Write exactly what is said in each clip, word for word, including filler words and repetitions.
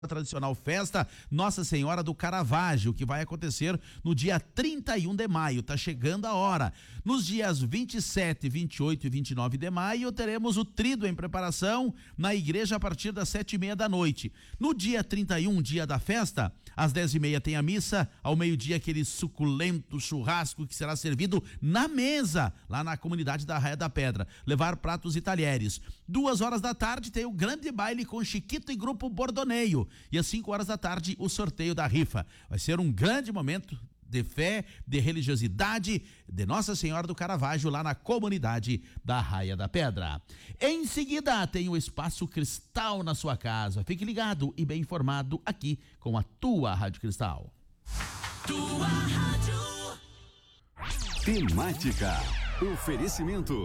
A tradicional festa Nossa Senhora do Caravaggio, que vai acontecer no dia trinta e um de maio, tá chegando a hora. Nos dias vinte e sete, vinte e oito e vinte e nove de maio, teremos o tríduo em preparação na igreja a partir das sete e meia da noite. No dia trinta e um, dia da festa, às dez e meia tem a missa, ao meio-dia aquele suculento churrasco que será servido na mesa, lá na comunidade da Raia da Pedra, levar pratos e talheres. Duas horas da tarde tem o grande baile com Chiquito e Grupo Bordoneio. E às cinco horas da tarde, o sorteio da rifa. Vai ser um grande momento de fé, de religiosidade de Nossa Senhora do Caravaggio lá na comunidade da Raia da Pedra. Em seguida, tem o Espaço Cristal na sua casa. Fique ligado e bem informado aqui com a tua Rádio Cristal. Tua rádio. Temática. Oferecimento.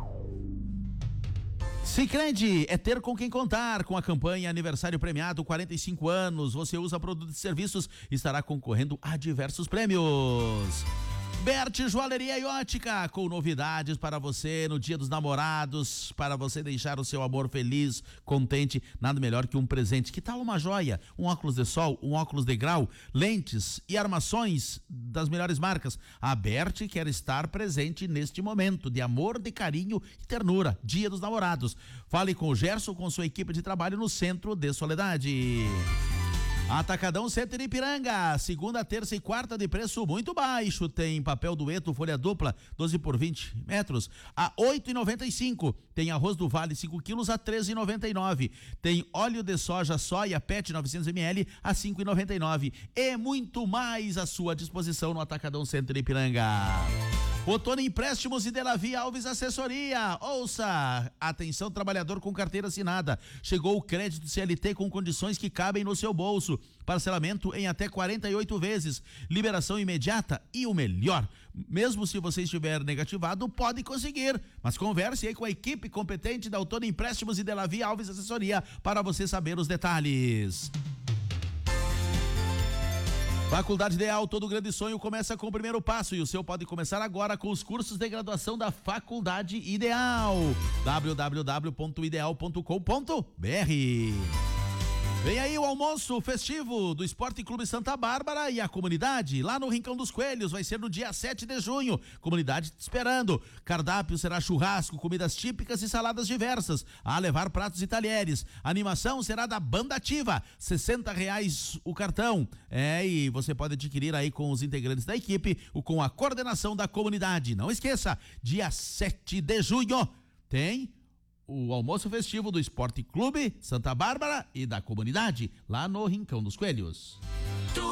Sicredi é ter com quem contar. Com a campanha Aniversário Premiado quarenta e cinco anos, você usa produtos e serviços e estará concorrendo a diversos prêmios. Berti Joalheria e Ótica, com novidades para você no Dia dos Namorados, para você deixar o seu amor feliz, contente, nada melhor que um presente. Que tal uma joia, um óculos de sol, um óculos de grau, lentes e armações das melhores marcas? A Berti quer estar presente neste momento de amor, de carinho e ternura, Dia dos Namorados. Fale com o Gerson, com sua equipe de trabalho no Centro de Soledade. Atacadão Center Ipiranga, segunda, terça e quarta de preço muito baixo. Tem papel dueto, folha dupla, doze por vinte metros, a oito e noventa e cinco. Tem arroz do Vale, cinco quilos, a treze e noventa e nove. Tem óleo de soja soia Pet novecentos mililitros, a cinco e noventa e nove. E muito mais à sua disposição no Atacadão Center Ipiranga. Otone Empréstimos e Delavia Alves Assessoria. Ouça, atenção trabalhador com carteira assinada. Chegou o crédito C L T com condições que cabem no seu bolso. Parcelamento em até quarenta e oito vezes. Liberação imediata e o melhor, mesmo se você estiver negativado, pode conseguir. Mas converse aí com a equipe competente da Otone Empréstimos e Delavia Alves Assessoria para você saber os detalhes. Faculdade Ideal, todo grande sonho começa com o primeiro passo e o seu pode começar agora com os cursos de graduação da Faculdade Ideal. w w w ponto ideal ponto com ponto b r. Vem aí o almoço festivo do Esporte Clube Santa Bárbara e a comunidade lá no Rincão dos Coelhos. Vai ser no dia sete de junho. Comunidade te esperando. Cardápio será churrasco, comidas típicas e saladas diversas. A levar pratos e talheres. A animação será da Banda Ativa. sessenta reais o cartão. É, e você pode adquirir aí com os integrantes da equipe ou com a coordenação da comunidade. Não esqueça, dia sete de junho tem o almoço festivo do Esporte Clube Santa Bárbara e da comunidade, lá no Rincão dos Coelhos.